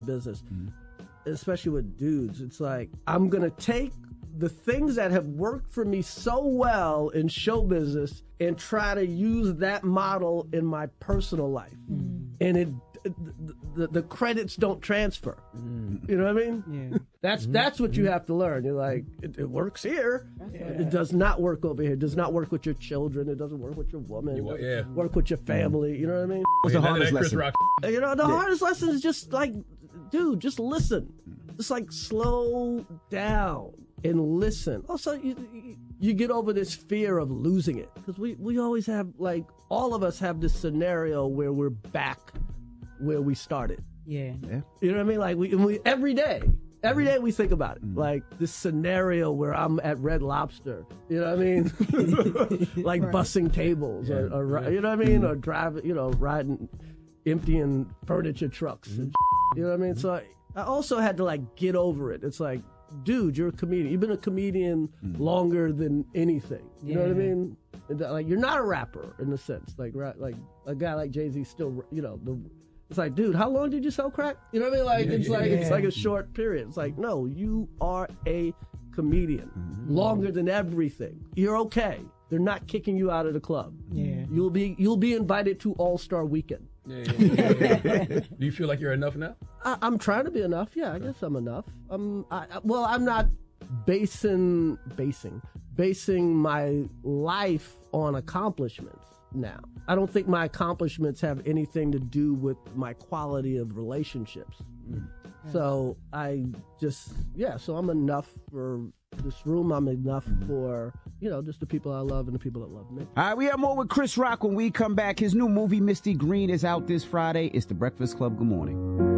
business, especially with dudes. It's like, I'm going to take the things that have worked for me so well in show business and try to use that model in my personal life. And the credits don't transfer. You know what I mean? Yeah. That's what you have to learn. You're like, it works here. It does not work over here. It does not work with your children. It doesn't work with your woman. It doesn't work with your family. You know what I mean? What's the hardest lesson? You know, the hardest lesson is just like, dude, just listen. Just like slow down and listen. Also, you get over this fear of losing it. Because we always have, like, all of us have this scenario where we're back where we started. Yeah. You know what I mean? Like, we every day we think about it. Like, this scenario where I'm at Red Lobster. You know what I mean? Like, bussing tables. Or you know what I mean? Or driving, riding, emptying furniture trucks. And you know what I mean? So I also had to, like, get over it. It's like, dude, you're a comedian. You've been a comedian longer than anything. You know what I mean? Like, you're not a rapper in a sense. Like a guy like Jay-Z still, it's like, dude, how long did you sell crack? You know what I mean? Like, it's like a short period. It's like, no, you are a comedian longer than everything. You're okay. They're not kicking you out of the club. Yeah. You'll be invited to All-Star Weekend. Do you feel like you're enough now? I'm trying to be enough. Yeah, I guess I'm enough. I'm not basing my life on accomplishments now. I don't think my accomplishments have anything to do with my quality of relationships. So so I'm enough for this room. I'm enough for, just the people I love and the people that love me. All right, we have more with Chris Rock when we come back. His new movie, Misty Green, is out this Friday. It's The Breakfast Club. Good morning.